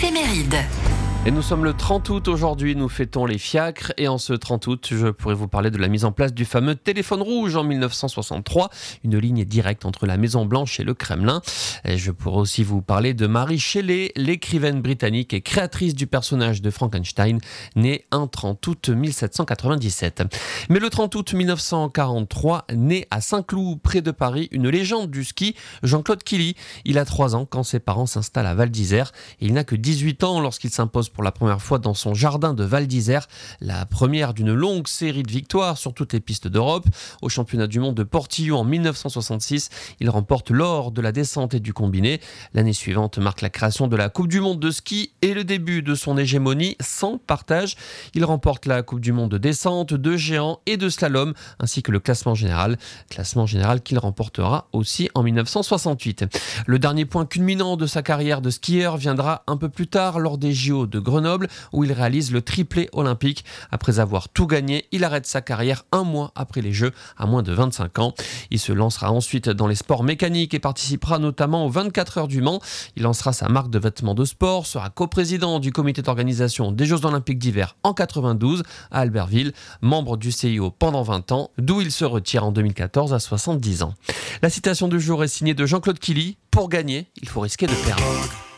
l'éphéméride. Et nous sommes le 30 août aujourd'hui, nous fêtons les fiacres et en ce 30 août, je pourrais vous parler de la mise en place du fameux téléphone rouge en 1963, une ligne directe entre la Maison Blanche et le Kremlin. Et je pourrais aussi vous parler de Mary Shelley, l'écrivaine britannique et créatrice du personnage de Frankenstein, née un 30 août 1797. Mais le 30 août 1943, naît à Saint-Cloud, près de Paris, une légende du ski, Jean-Claude Killy. Il a 3 ans quand ses parents s'installent à Val d'Isère et il n'a que 18 ans lorsqu'il s'impose pour la première fois dans son jardin de Val d'Isère, la première d'une longue série de victoires sur toutes les pistes d'Europe. Au championnat du monde de Portillo en 1966, il remporte l'or de la descente et du combiné. L'année suivante marque la création de la Coupe du monde de ski et le début de son hégémonie sans partage. Il remporte la Coupe du monde de descente, de géant et de slalom, ainsi que le classement général qu'il remportera aussi en 1968. Le dernier point culminant de sa carrière de skieur viendra un peu plus tard lors des JO de Grenoble, où il réalise le triplé olympique. Après avoir tout gagné, il arrête sa carrière un mois après les Jeux, à moins de 25 ans. Il se lancera ensuite dans les sports mécaniques et participera notamment aux 24 heures du Mans. Il lancera sa marque de vêtements de sport, sera coprésident du comité d'organisation des Jeux olympiques d'hiver en 92 à Albertville, membre du CIO pendant 20 ans, d'où il se retire en 2014 à 70 ans. La citation du jour est signée de Jean-Claude Killy. Pour gagner, il faut risquer de perdre.